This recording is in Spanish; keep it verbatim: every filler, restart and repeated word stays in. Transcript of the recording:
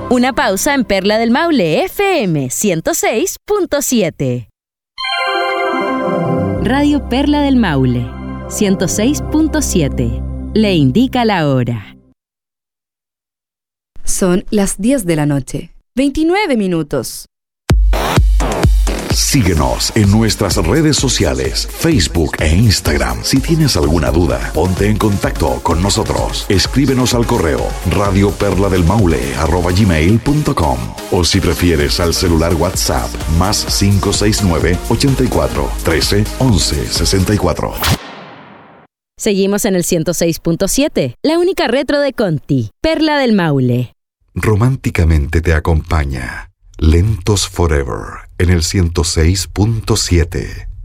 Una pausa en Perla del Maule F M ciento seis punto siete. Radio Perla del Maule ciento seis punto siete. Le indica la hora. Son las diez de la noche, veintinueve minutos. Síguenos en nuestras redes sociales, Facebook e Instagram. Si tienes alguna duda, ponte en contacto con nosotros. Escríbenos al correo radioperladelmaule arroba gmail punto com o si prefieres al celular WhatsApp más cinco seis nueve, ochenta y cuatro, trece, once, sesenta y cuatro. Seguimos en el ciento seis punto siete, la única retro de Conti, Perla del Maule. Románticamente te acompaña Lentos Forever en el ciento seis punto siete.